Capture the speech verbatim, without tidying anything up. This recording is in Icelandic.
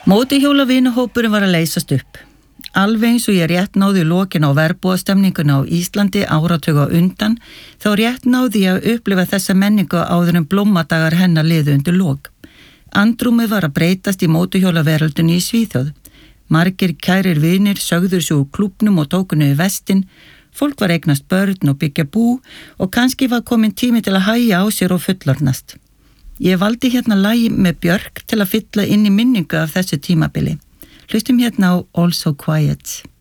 Mótorhjólavinahópurinn var að leysast upp. Alveg eins og ég rétt náði lokin á verbúðastemninguna á Íslandi áratuga undan, þá rétt náði ég að upplifa þessa menningu áður en blómadagar hennar liðu undir lok. Andrúmið var að breytast í mótorhjólaveröldunni í Svíþjóð. Margir kærir vinir sögður sig úr klúbnum og tókunu í vestin, fólk var eignast börn og byggja bú og kannski var komin tími til að hægja á sér og fullorðnast. Ég valdi hérna lagi með Björk til að fylla inn í minningu af þessu tímabili. Hlustum hérna á All So Quiet.